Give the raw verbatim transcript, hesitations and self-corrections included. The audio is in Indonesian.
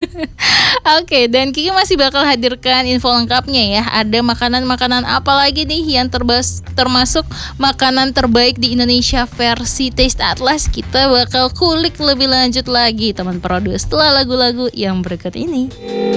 Oke, dan Kiki masih bakal hadirkan info lengkapnya ya. Ada makanan-makanan apa lagi nih yang terbas termasuk makanan terbaik di Indonesia versi Taste Atlas. Kita bakal kulik lebih lanjut lagi teman produs setelah lagu-lagu yang berikut ini.